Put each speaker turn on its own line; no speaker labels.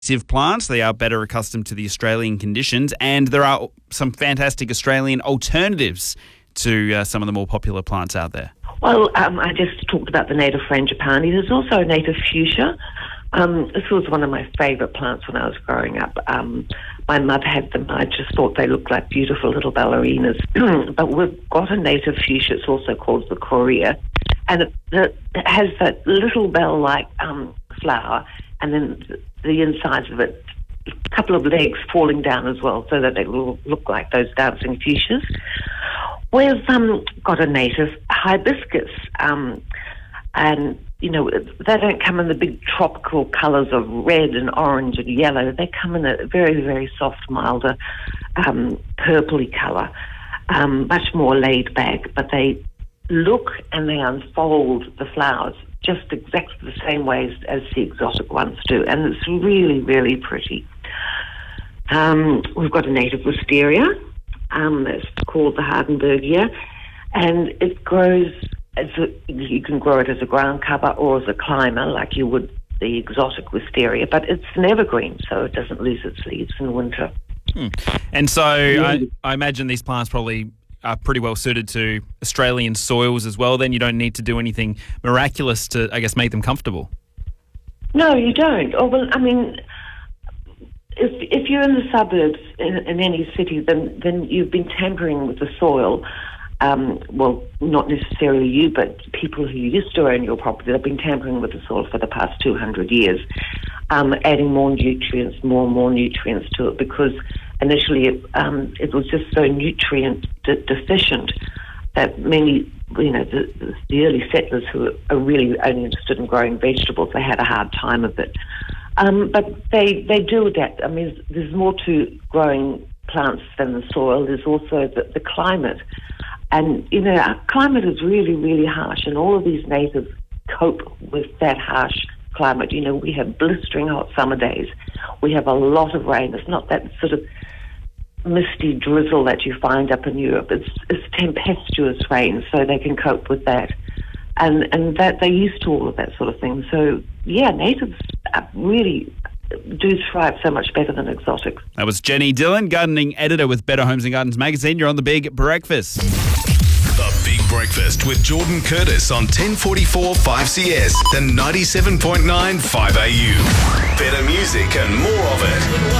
plants. They are better accustomed to the Australian conditions, and there are some fantastic Australian alternatives to some of the more popular plants out there.
Well, I just talked about the native frangipani. There's also a native fuchsia. This was one of my favourite plants when I was growing up. My mother had them. I just thought they looked like beautiful little ballerinas. But we've got a native fuchsia. It's also called the Korea. And it has that little bell-like flower, and then the insides of it, a couple of legs falling down as well, so that they will look like those dancing fuchsias. We've got a native hibiscus, and, you know, they don't come in the big tropical colours of red and orange and yellow. They come in a very, very soft, milder, purpley colour, much more laid back, but they look and they unfold the flowers just exactly the same way as the exotic ones do, and it's really, really pretty. We've got a native wisteria. It's called the Hardenbergia, and it grows you can grow it as a ground cover or as a climber like you would the exotic wisteria, but it's an evergreen, so it doesn't lose its leaves in winter.
And so I imagine these plants probably are pretty well suited to Australian soils as well. Then you don't need to do anything miraculous to, I guess, make them comfortable. No,
you don't. Oh, well, I mean, if you're in the suburbs in any city, then you've been tampering with the soil. Well, not necessarily you, but people who used to own your property, they've been tampering with the soil for the past 200 years, adding more and more nutrients to it, because initially it was just so nutrient deficient that many, the early settlers who are really only interested in growing vegetables, they had a hard time of it. But they do adapt. I mean, there's more to growing plants than the soil. There's also the climate. And, our climate is really, really harsh, and all of these natives cope with that harsh climate. We have blistering hot summer days. We have a lot of rain. It's not that sort of misty drizzle that you find up in Europe. It's tempestuous rain, so they can cope with that. And that they're used to all of that sort of thing. So, yeah, natives really do thrive so much better than exotics.
That was Jenny Dillon, gardening editor with Better Homes and Gardens magazine. You're on The Big Breakfast.
The Big Breakfast with Jordan Curtis on 1044 5CS and 97.9 5AU. Better music and more of it.